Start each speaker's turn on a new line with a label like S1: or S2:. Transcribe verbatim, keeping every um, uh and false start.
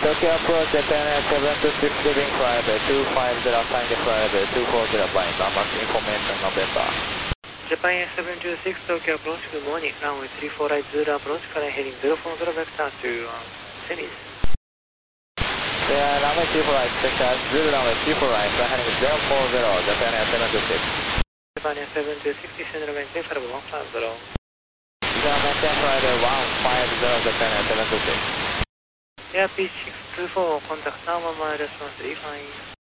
S1: Tokyo approach, Japan Air seven two six, giving flyover two five zero, find the flyover two four zero, blind, number information, November.
S2: Japan Air seven two six, Tokyo approach, good morning, runway three four right zero approach, current heading zero four zero, vector to um, Semis.
S1: Yeah, runway three four right, vector, zero runway three four right, heading zero four zero, Japan Air seven two six.
S2: Japan Air seven two six, descend and maintain flyover one five zero.
S1: Descend and maintain flyover one five zero, Japan Air seven two six.
S2: Air P six two four, contact now one mile response, refine.